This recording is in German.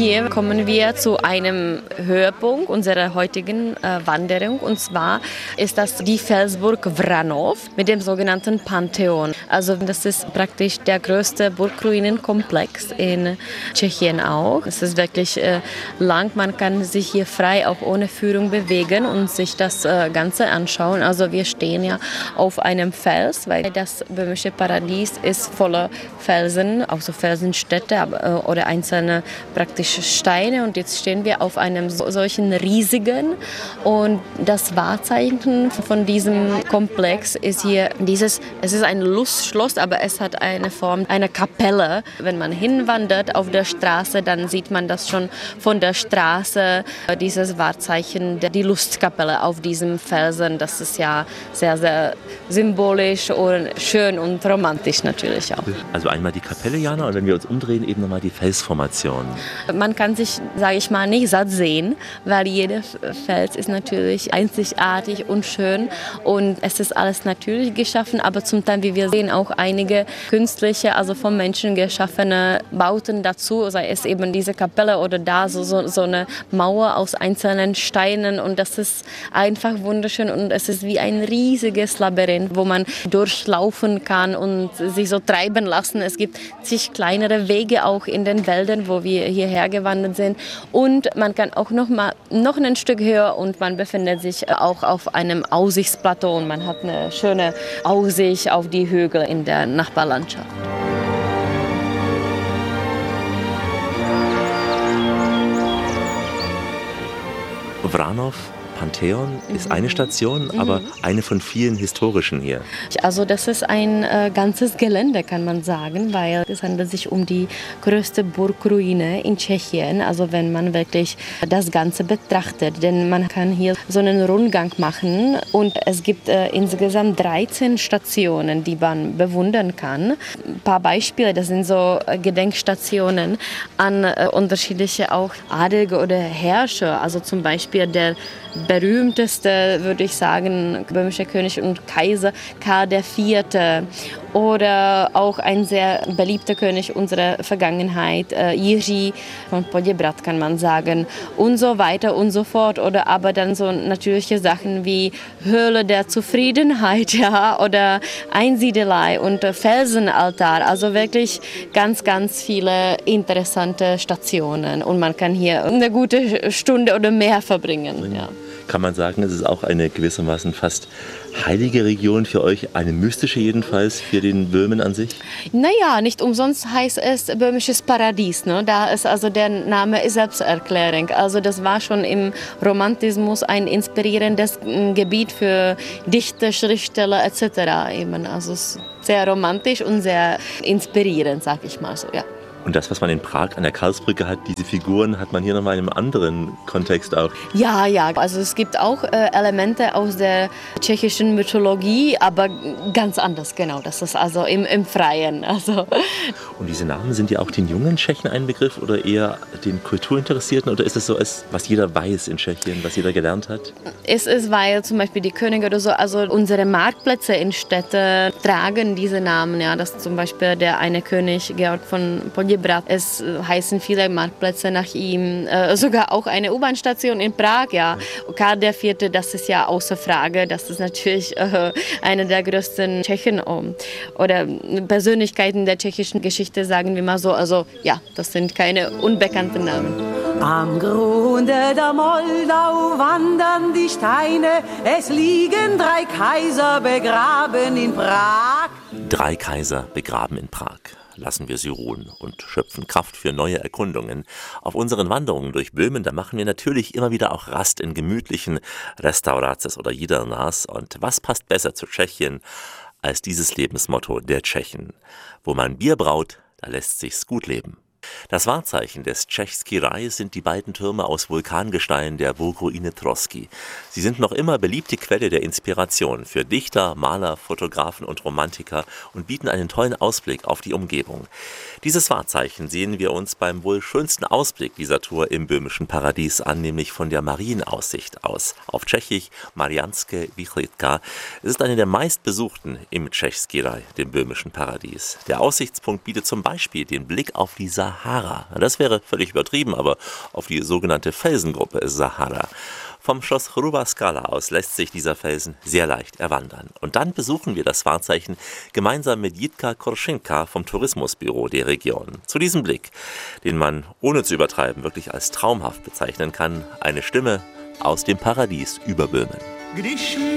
hier kommen wir zu einem Höhepunkt unserer heutigen Wanderung. Und zwar ist das die Felsburg Vranov mit dem sogenannten Pantheon. Also das ist praktisch der größte Burgruinenkomplex in Tschechien auch. Es ist wirklich lang, man kann sich hier frei auch ohne Führung bewegen und sich das Ganze anschauen. Also wir stehen ja auf einem Fels, weil das böhmische Paradies ist voller Felsen, auch so Felsenstädte oder einzelne praktische Steine. Und jetzt stehen wir auf einem solchen riesigen. Und das Wahrzeichen von diesem Komplex ist hier es ist ein Lustschloss, aber es hat eine Form einer Kapelle. Wenn man hinwandert auf der Straße, dann sieht man das schon von der Straße, dieses Wahrzeichen, die Lustkapelle auf diesem Felsen. Das ist ja sehr, sehr symbolisch und schön und romantisch natürlich auch. Also einmal die Kapelle, Jana, und wenn wir uns umdrehen, eben nochmal die Felsformation. Man kann sich, sage ich mal, nicht satt sehen, weil jeder Fels ist natürlich einzigartig und schön und es ist alles natürlich geschaffen, aber zum Teil, wie wir sehen, auch einige künstliche, also vom Menschen geschaffene Bauten dazu, sei es eben diese Kapelle oder da so eine Mauer aus einzelnen Steinen und das ist einfach wunderschön und es ist wie ein riesiges Labyrinth, wo man durchlaufen kann und sich so treiben lassen. Es gibt zig kleinere Wege auch in den Wäldern, wo wir hierher gewandert sind und man kann auch noch ein Stück höher und man befindet sich auch auf einem Aussichtsplateau und man hat eine schöne Aussicht auf die Hügel in der Nachbarlandschaft. Vranov, Pantheon ist eine Station, aber eine von vielen historischen hier. Also das ist ein ganzes Gelände, kann man sagen, weil es handelt sich um die größte Burgruine in Tschechien. Also wenn man wirklich das Ganze betrachtet, denn man kann hier so einen Rundgang machen und es gibt insgesamt 13 Stationen, die man bewundern kann. Ein paar Beispiele, das sind so Gedenkstationen an unterschiedliche auch Adelige oder Herrscher. Also zum Beispiel der berühmteste, würde ich sagen, böhmische König und Kaiser Karl IV. Oder auch ein sehr beliebter König unserer Vergangenheit, Jiří von Poděbrad, kann man sagen. Und so weiter und so fort. Oder aber dann so natürliche Sachen wie Höhle der Zufriedenheit, ja, oder Einsiedelei und Felsenaltar. Also wirklich ganz, ganz viele interessante Stationen. Und man kann hier eine gute Stunde oder mehr verbringen. Ja. Kann man sagen, es ist auch eine gewissermaßen fast heilige Region für euch, eine mystische jedenfalls für den Böhmen an sich? Naja, nicht umsonst heißt es böhmisches Paradies. Ne? Da ist also der Name ist Selbsterklärung. Also das war schon im Romantismus ein inspirierendes Gebiet für Dichter, Schriftsteller etc. Eben. Also es ist sehr romantisch und sehr inspirierend, sag ich mal so, ja. Und das, was man in Prag an der Karlsbrücke hat, diese Figuren, hat man hier nochmal in einem anderen Kontext auch. Ja, also es gibt auch Elemente aus der tschechischen Mythologie, aber ganz anders, genau. Das ist also im Freien. Also. Und diese Namen, sind ja auch den jungen Tschechen ein Begriff oder eher den Kulturinteressierten? Oder ist es so, was jeder weiß in Tschechien, was jeder gelernt hat? Es ist, weil zum Beispiel die Könige oder so, also unsere Marktplätze in Städten tragen diese Namen. Ja, das ist zum Beispiel der eine König, Georg von Poděbrad. Es heißen viele Marktplätze nach ihm, sogar auch eine U-Bahn-Station in Prag. Ja. Karl IV., das ist ja außer Frage, das ist natürlich eine der größten Tschechen oder Persönlichkeiten der tschechischen Geschichte, sagen wir mal so. Also ja, das sind keine unbekannten Namen. Am Grunde der Moldau wandern die Steine, es liegen 3 Kaiser begraben in Prag. 3 Kaiser begraben in Prag. Lassen wir sie ruhen und schöpfen Kraft für neue Erkundungen. Auf unseren Wanderungen durch Böhmen, da machen wir natürlich immer wieder auch Rast in gemütlichen Restauraces oder Jidelnas. Und was passt besser zu Tschechien als dieses Lebensmotto der Tschechen? Wo man Bier braut, da lässt sich's gut leben. Das Wahrzeichen des Tschechský Raj sind die beiden Türme aus Vulkangestein der Burgruine Trosky. Sie sind noch immer beliebte Quelle der Inspiration für Dichter, Maler, Fotografen und Romantiker und bieten einen tollen Ausblick auf die Umgebung. Dieses Wahrzeichen sehen wir uns beim wohl schönsten Ausblick dieser Tour im böhmischen Paradies an, nämlich von der Marienaussicht aus. Auf Tschechisch Mariánske výhliadka. Es ist eine der meistbesuchten im Tschechský Raj, dem böhmischen Paradies. Der Aussichtspunkt bietet zum Beispiel den Blick auf die Sahara. Sahara. Das wäre völlig übertrieben, aber auf die sogenannte Felsengruppe Sahara. Vom Schloss Hruba Skala aus lässt sich dieser Felsen sehr leicht erwandern. Und dann besuchen wir das Wahrzeichen gemeinsam mit Jitka Korschinka vom Tourismusbüro der Region. Zu diesem Blick, den man ohne zu übertreiben wirklich als traumhaft bezeichnen kann, eine Stimme aus dem Paradies über Böhmen.